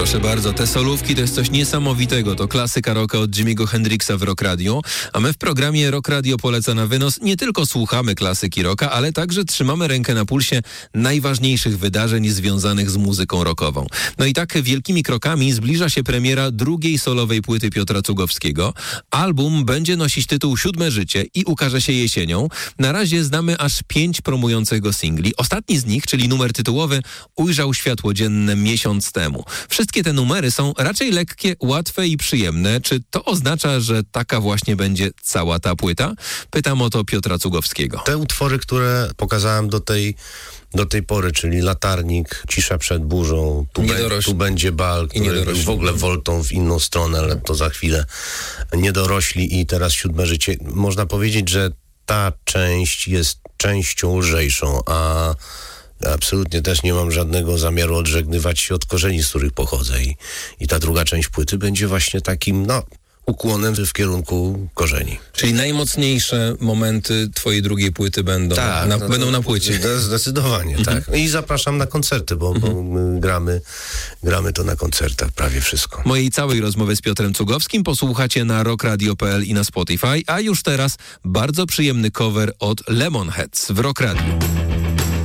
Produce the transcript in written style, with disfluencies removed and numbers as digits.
Proszę bardzo, te solówki to jest coś niesamowitego. To klasyka rocka od Jimmy'ego Hendrixa w Rock Radio, a my w programie Rock Radio poleca na wynos nie tylko słuchamy klasyki rocka, ale także trzymamy rękę na pulsie najważniejszych wydarzeń związanych z muzyką rockową. No i tak wielkimi krokami zbliża się premiera drugiej solowej płyty Piotra Cugowskiego. Album będzie nosić tytuł Siódme Życie i ukaże się jesienią. Na razie znamy aż 5 promujących go singli. Ostatni z nich, czyli numer tytułowy, ujrzał światło dzienne miesiąc temu. Wszystkie te numery są raczej lekkie, łatwe i przyjemne. Czy to oznacza, że taka właśnie będzie cała ta płyta? Pytam o to Piotra Cugowskiego. Te utwory, które pokazałem do tej pory, czyli Latarnik, Cisza przed burzą, tu będzie bal, który był w ogóle woltą w inną stronę, ale to za chwilę, Niedorośli i teraz Siódme Życie. Można powiedzieć, że ta część jest częścią lżejszą, a absolutnie też nie mam żadnego zamiaru odżegnywać się od korzeni, z których pochodzę i ta druga część płyty będzie właśnie takim, ukłonem w kierunku korzeni. Czyli najmocniejsze momenty twojej drugiej płyty będą na płycie. Zdecydowanie, tak. I zapraszam na koncerty, bo my gramy to na koncertach, prawie wszystko. Mojej całej rozmowy z Piotrem Cugowskim posłuchacie na rockradio.pl i na Spotify, a już teraz bardzo przyjemny cover od Lemonheads w Rock Radio.